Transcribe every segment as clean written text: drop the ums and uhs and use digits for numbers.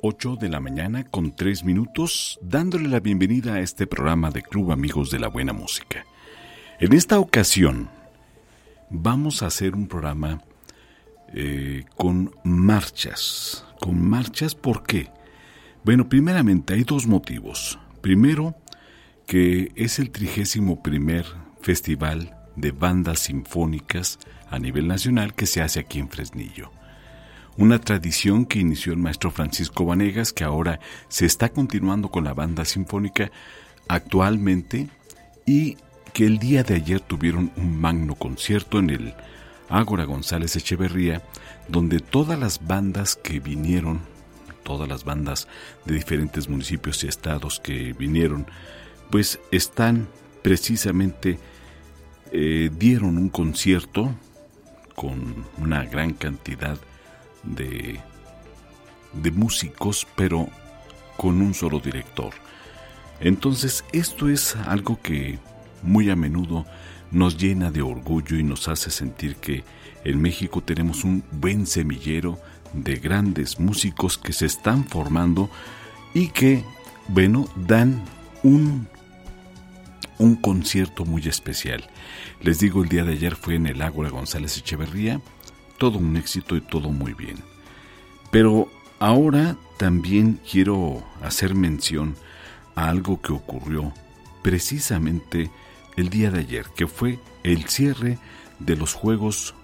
8 de la mañana con 3 minutos, dándole la bienvenida a este programa de Club Amigos de la Buena Música. En esta ocasión vamos a hacer un programa con marchas. ¿Con marchas por qué? Bueno, primeramente hay dos motivos. Primero, que es el 31º Festival de Bandas Sinfónicas a nivel nacional que se hace aquí en Fresnillo. Una tradición que inició el maestro Francisco Vanegas, que ahora se está continuando con la banda sinfónica actualmente, y que el día de ayer tuvieron un magno concierto en el Ágora González Echeverría, donde todas las bandas que vinieron, todas las bandas de diferentes municipios y estados que vinieron, pues están precisamente, dieron un concierto con una gran cantidad de músicos, pero con un solo director. Entonces, esto es algo que muy a menudo nos llena de orgullo y nos hace sentir que en México tenemos un buen semillero de grandes músicos que se están formando y que, bueno, dan un concierto muy especial. Les digo, el día de ayer fue en el Ágora González Echeverría, todo un éxito y todo muy bien. Pero ahora también quiero hacer mención a algo que ocurrió precisamente el día de ayer, que fue el cierre de los Juegos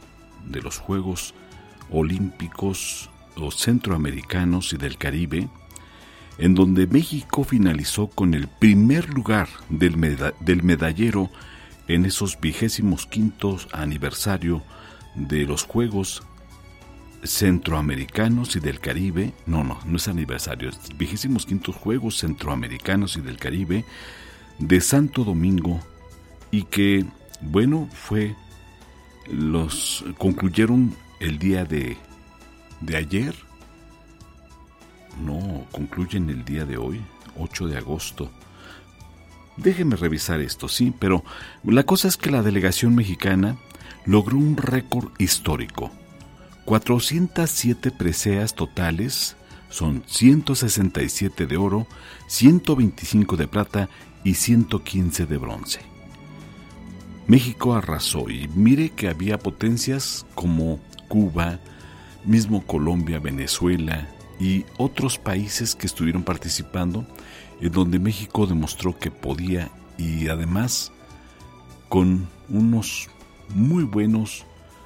Olímpicos o Centroamericanos y del Caribe, en donde México finalizó con el primer lugar del medallero en esos 25º aniversario de los Juegos Centroamericanos y del Caribe. No es aniversario, es 25º Juegos Centroamericanos y del Caribe de Santo Domingo, y que, bueno, los concluyeron el día de ayer. No, concluyen el día de hoy, 8 de agosto. Déjenme revisar esto, sí, pero la cosa es que la delegación mexicana logró un récord histórico. 407 preseas totales, son 167 de oro, 125 de plata y 115 de bronce. México arrasó, y mire que había potencias como Cuba, mismo Colombia, Venezuela y otros países que estuvieron participando, en donde México demostró que podía, y además con unos muy buenos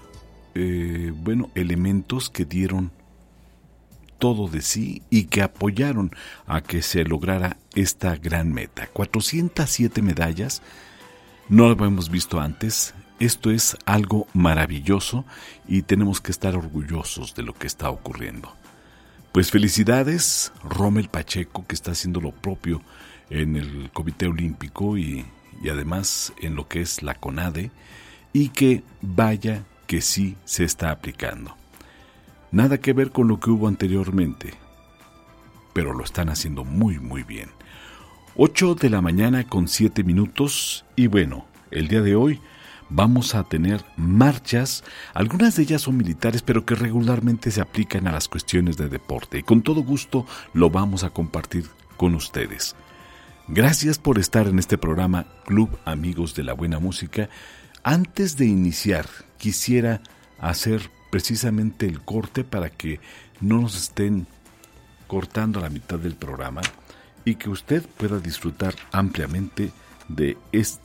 elementos que dieron todo de sí y que apoyaron a que se lograra esta gran meta. 407 medallas, no lo hemos visto antes. Esto es algo maravilloso y tenemos que estar orgullosos de lo que está ocurriendo. Pues felicidades, Rommel Pacheco, que está haciendo lo propio en el Comité Olímpico y además en lo que es la CONADE, y que vaya que sí se está aplicando. Nada que ver con lo que hubo anteriormente, pero lo están haciendo muy muy bien. 8 de la mañana con 7 minutos, y bueno, el día de hoy vamos a tener marchas. Algunas de ellas son militares, pero que regularmente se aplican a las cuestiones de deporte, y con todo gusto lo vamos a compartir con ustedes. Gracias por estar en este programa Club Amigos de la Buena Música. Antes de iniciar, quisiera hacer precisamente el corte para que no nos estén cortando a la mitad del programa y que usted pueda disfrutar ampliamente de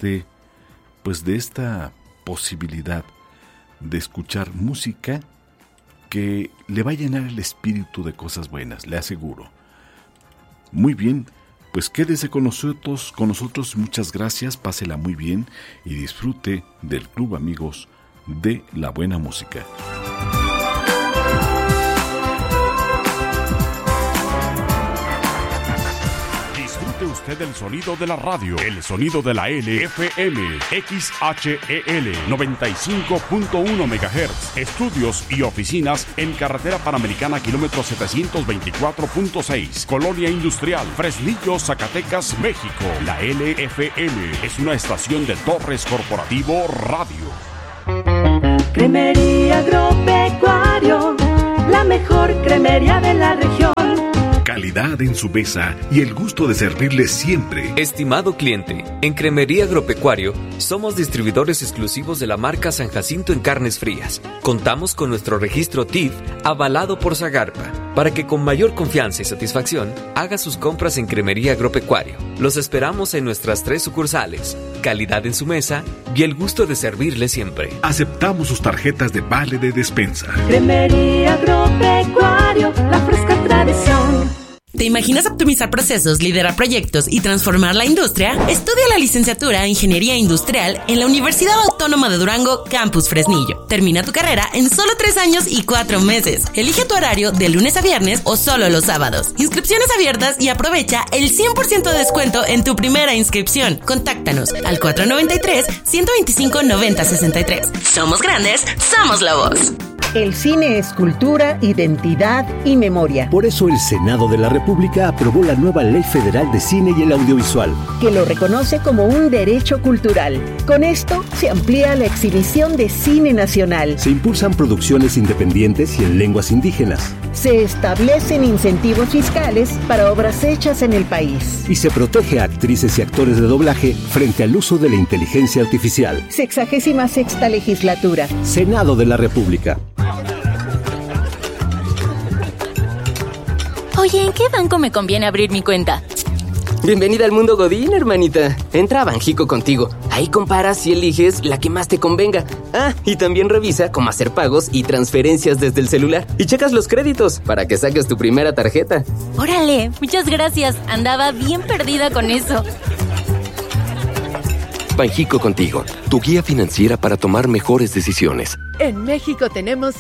esta posibilidad de escuchar música que le va a llenar el espíritu de cosas buenas, le aseguro. Muy bien, pues quédese con nosotros, muchas gracias, pásela muy bien y disfrute del Club Amigos de la Buena Música. Usted el sonido de la radio, el sonido de la LFM, XHEL 95.1 MHz, estudios y oficinas en Carretera Panamericana kilómetro 724.6, Colonia Industrial, Fresnillo, Zacatecas, México. La LFM es una estación de Torres Corporativo Radio. Cremería Agropecuario, la mejor cremería de la región. calidad en su mesa y el gusto de servirle siempre. Estimado cliente, en Cremería Agropecuario somos distribuidores exclusivos de la marca San Jacinto en carnes frías. Contamos con nuestro registro TIF avalado por Zagarpa, para que con mayor confianza y satisfacción haga sus compras en Cremería Agropecuario. Los esperamos en nuestras 3 sucursales, calidad en su mesa y el gusto de servirle siempre. Aceptamos sus tarjetas de vale de despensa. Cremería Agropecuario, la fresca tradición. ¿Te imaginas optimizar procesos, liderar proyectos y transformar la industria? Estudia la licenciatura en Ingeniería Industrial en la Universidad Autónoma de Durango, Campus Fresnillo. Termina tu carrera en solo 3 años y 4 meses. Elige tu horario de lunes a viernes o solo los sábados. Inscripciones abiertas y aprovecha el 100% de descuento en tu primera inscripción. Contáctanos al 493-125-9063. Somos grandes, somos la voz. El cine es cultura, identidad y memoria. Por eso el Senado de la República aprobó la nueva Ley Federal de Cine y el Audiovisual, que lo reconoce como un derecho cultural. Con esto se amplía la exhibición de cine nacional. Se impulsan producciones independientes y en lenguas indígenas. Se establecen incentivos fiscales para obras hechas en el país. Y se protege a actrices y actores de doblaje frente al uso de la inteligencia artificial. 66ª legislatura. Senado de la República. Oye, ¿en qué banco me conviene abrir mi cuenta? Bienvenida al mundo Godín, hermanita. Entra a Banjico Contigo. Ahí comparas y eliges la que más te convenga. Ah, y también revisa cómo hacer pagos y transferencias desde el celular. Y checas los créditos para que saques tu primera tarjeta. ¡Órale! Muchas gracias. Andaba bien perdida con eso. Banjico Contigo, tu guía financiera para tomar mejores decisiones. En México tenemos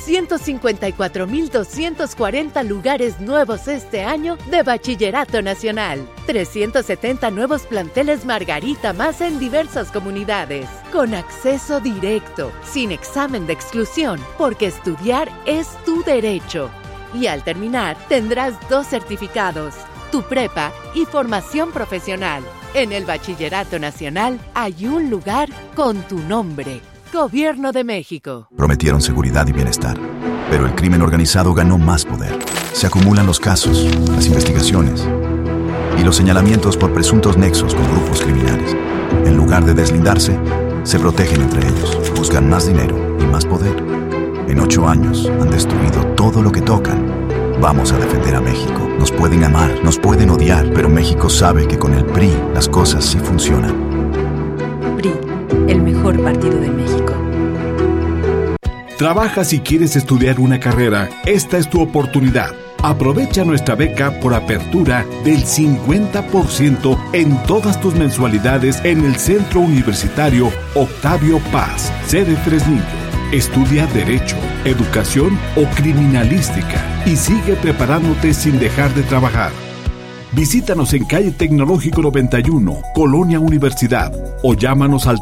154,240 lugares nuevos este año de Bachillerato Nacional. 370 nuevos planteles Margarita más en diversas comunidades. Con acceso directo, sin examen de exclusión, porque estudiar es tu derecho. Y al terminar, tendrás 2 certificados, tu prepa y formación profesional. En el Bachillerato Nacional hay un lugar con tu nombre. Gobierno de México. Prometieron seguridad y bienestar, pero el crimen organizado ganó más poder. Se acumulan los casos, las investigaciones y los señalamientos por presuntos nexos con grupos criminales. En lugar de deslindarse, se protegen entre ellos, buscan más dinero y más poder. En 8 años han destruido todo lo que tocan. Vamos a defender a México. Nos pueden amar, nos pueden odiar, pero México sabe que con el PRI las cosas sí funcionan. PRI, el mejor partido de México. ¿Trabajas y quieres estudiar una carrera? Esta es tu oportunidad. Aprovecha nuestra beca por apertura del 50% en todas tus mensualidades en el Centro Universitario Octavio Paz, sede Fresnillo. Estudia Derecho, Educación o Criminalística y sigue preparándote sin dejar de trabajar. Visítanos en calle Tecnológico 91, Colonia Universidad, o llámanos al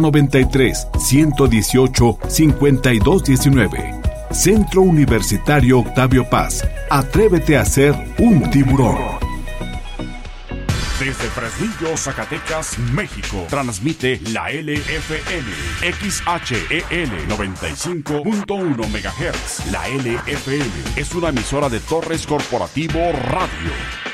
493-118-5219. Centro Universitario Octavio Paz. Atrévete a ser un tiburón. Desde Fresnillo, Zacatecas, México, transmite la LFM, XHEL 95.1 MHz. La LFM es una emisora de Torres Corporativo Radio.